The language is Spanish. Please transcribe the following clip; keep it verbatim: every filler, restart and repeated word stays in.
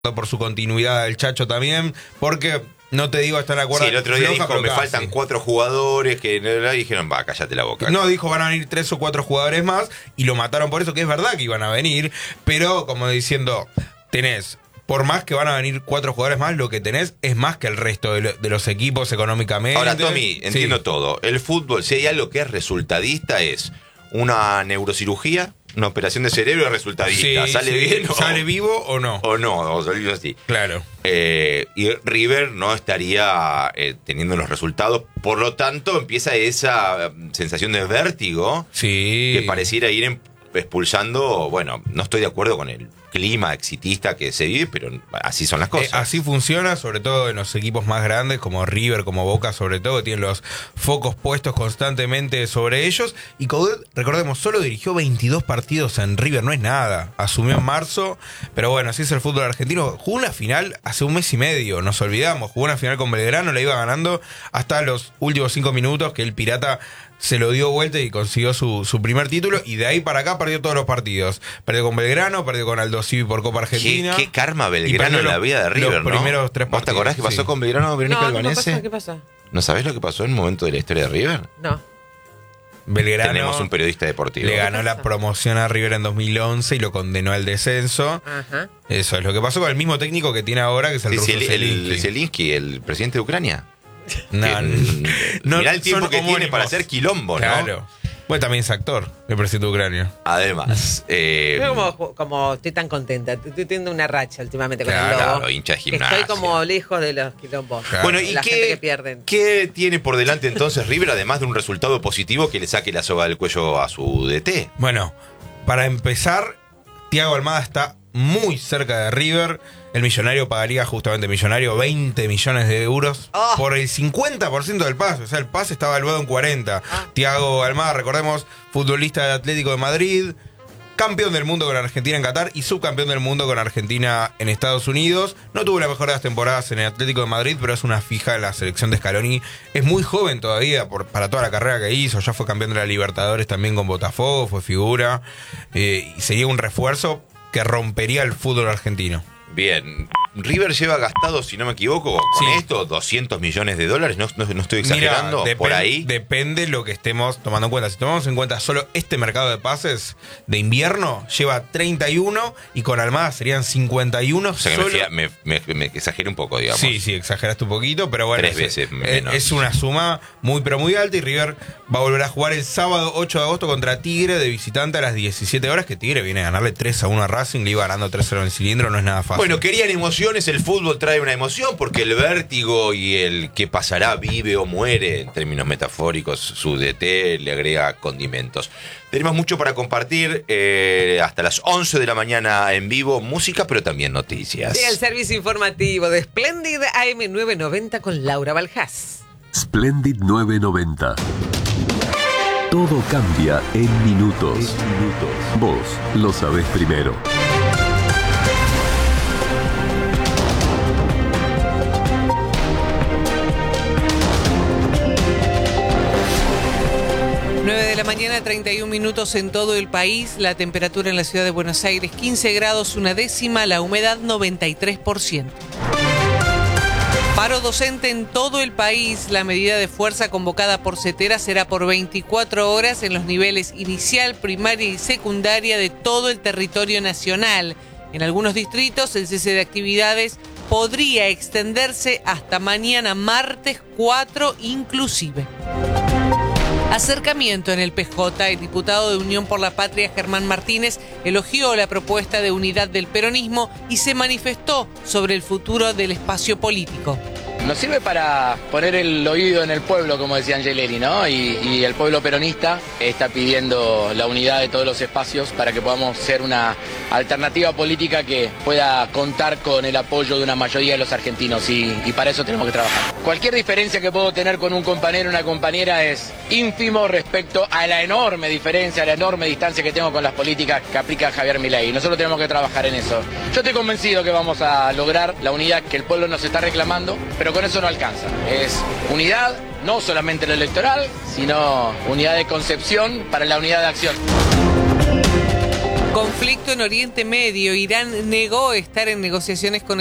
por su continuidad del Chacho también, porque no te digo estar de acuerdo. Sí, el otro día floja, dijo, me casi. faltan cuatro jugadores, que y dijeron, va, cállate la boca. No, dijo, van a venir tres o cuatro jugadores más, y lo mataron por eso, que es verdad que iban a venir, pero como diciendo, tenés, por más que van a venir cuatro jugadores más, lo que tenés es más que el resto de, lo, de los equipos económicamente. Ahora, Tommy, entiendo sí. todo. El fútbol, si hay algo que es resultadista, es una neurocirugía, una operación de cerebro resultadista. Sí, ¿Sale sí. bien o ¿Sale vivo o no? O no, o salir así. Claro. Eh, y River no estaría eh, teniendo los resultados, por lo tanto empieza esa sensación de vértigo Sí. que pareciera ir en, expulsando. Bueno, no estoy de acuerdo con el clima exitista que se vive, pero así son las cosas. Eh, así funciona, sobre todo en los equipos más grandes, como River, como Boca, sobre todo, que tienen los focos puestos constantemente sobre ellos. Y Coudet, recordemos, solo dirigió veintidós partidos en River, no es nada. Asumió en marzo, pero bueno, así es el fútbol argentino. Jugó una final hace un mes y medio, nos olvidamos. Jugó una final con Belgrano, la iba ganando hasta los últimos cinco minutos, que el Pirata se lo dio vuelta y consiguió su, su primer título, y de ahí para acá perdió todos los partidos. Perdió con Belgrano, perdió con Aldo Civi por Copa Argentina. ¿Qué, qué karma Belgrano en la vida de River, los primeros ¿no? tres ¿Vos te acordás qué pasó sí. con Belgrano, Verónica No, Albanese? no, ¿qué pasó? ¿No sabés lo que pasó en un momento de la historia de River? No. Belgrano Tenemos un periodista deportivo. le ganó la promoción a River en dos mil once y lo condenó al descenso. Ajá. Eso es lo que pasó con el mismo técnico que tiene ahora, que es el Sí, ruso sí, el, el, Zielinski. Zielinski, el presidente de Ucrania. No, Que, no, mirá el tiempo son que tiene homónimos. para hacer quilombo, ¿no? Claro. Bueno, también es actor, el presidente de Ucrania. Además, eh, Yo como, como estoy tan contenta, estoy teniendo una racha últimamente con Claro, el lobo. claro, hincha de que gimnasia. Estoy como lejos de los quilombos. Claro. bueno, ¿y la gente qué, que pierden. qué tiene por delante entonces River, además de un resultado positivo que le saque la soga del cuello a su D T? Bueno, para empezar, Thiago Almada está muy cerca de River. El Millonario pagaría, justamente Millonario, veinte millones de euros Oh. por el cincuenta por ciento del pase. O sea, el pase está evaluado en cuarenta. Ah. Thiago Almada, recordemos, futbolista del Atlético de Madrid, campeón del mundo con Argentina en Qatar y subcampeón del mundo con Argentina en Estados Unidos. No tuvo la mejor de las temporadas en el Atlético de Madrid, pero es una fija en la selección de Scaloni. Es muy joven todavía por, para toda la carrera que hizo. Ya fue campeón de la Libertadores también con Botafogo, fue figura. Eh, y sería un refuerzo que rompería el fútbol argentino. Bien, River lleva gastado, si no me equivoco, con Sí. esto doscientos millones de dólares, no, no, no estoy exagerando, Mira, por depen- ahí. Depende lo que estemos tomando en cuenta. Si tomamos en cuenta solo este mercado de pases de invierno, lleva treinta y uno y con Almada serían cincuenta y uno. O sea que me, fui a- me, me, me exageré un poco, digamos. Sí, sí, exageraste un poquito, pero bueno. Tres es, veces es- menos. es una suma muy, pero muy alta, y River va a volver a jugar el sábado ocho de agosto contra Tigre de visitante a las diecisiete horas, que Tigre viene a ganarle tres a uno a Racing, le iba ganando tres cero en el cilindro, no es nada fácil. Bueno, querían emociones, el fútbol trae una emoción porque el vértigo y el que pasará vive o muere, en términos metafóricos, su D T le agrega condimentos. Tenemos mucho para compartir, eh, hasta las once de la mañana en vivo, música, pero también noticias. Sí, el servicio informativo de Splendid A M nueve noventa con Laura Baljás. Splendid nueve noventa. Todo cambia en minutos. Vos lo sabés primero. nueve de la mañana, treinta y un minutos en todo el país. La temperatura en la ciudad de Buenos Aires, quince grados, una décima. La humedad, noventa y tres por ciento. Paro docente en todo el país. La medida de fuerza convocada por CETERA será por veinticuatro horas en los niveles inicial, primaria y secundaria de todo el territorio nacional. En algunos distritos, el cese de actividades podría extenderse hasta mañana martes cuatro inclusive. Acercamiento en el P J. El diputado de Unión por la Patria, Germán Martínez, elogió la propuesta de unidad del peronismo y se manifestó sobre el futuro del espacio político. Nos sirve para poner el oído en el pueblo, como decía Angelelli, ¿no? Y, y el pueblo peronista está pidiendo la unidad de todos los espacios para que podamos ser una alternativa política que pueda contar con el apoyo de una mayoría de los argentinos y, y para eso tenemos que trabajar. Cualquier diferencia que puedo tener con un compañero o una compañera es ínfimo respecto a la enorme diferencia, a la enorme distancia que tengo con las políticas que aplica Javier Milei. Nosotros tenemos que trabajar en eso. Yo estoy convencido que vamos a lograr la unidad que el pueblo nos está reclamando, pero con eso no alcanza. Es unidad, no solamente en lo electoral, sino unidad de concepción para la unidad de acción. Conflicto en Oriente Medio. Irán negó estar en negociaciones con